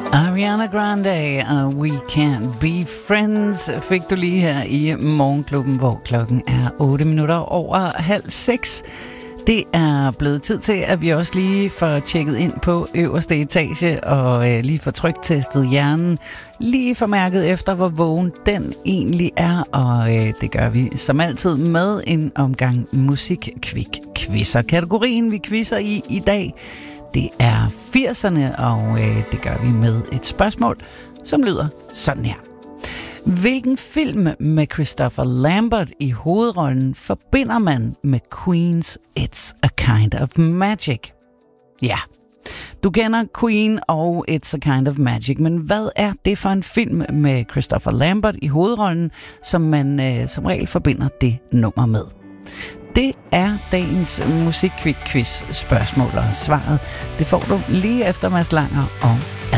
Ariana Grande og We Can't Be Friends fik du lige her i Morgenklubben, hvor klokken er 6:08. Det er blevet tid til, at vi også lige får tjekket ind på øverste etage og lige får tryktestet hjernen. Lige får mærket efter, hvor vågen den egentlig er, og det gør vi som altid med en omgang musik-kvik-quizzer. Kategorien vi quizzer i dag, det er 80'erne, og det gør vi med et spørgsmål, som lyder sådan her. Hvilken film med Christopher Lambert i hovedrollen forbinder man med Queen's It's a Kind of Magic? Ja, du kender Queen og It's a Kind of Magic, men hvad er det for en film med Christopher Lambert i hovedrollen, som man som regel forbinder det nummer med? Det er dagens musikquiz-quiz spørgsmål, og svaret det får du lige efter Mads Langer og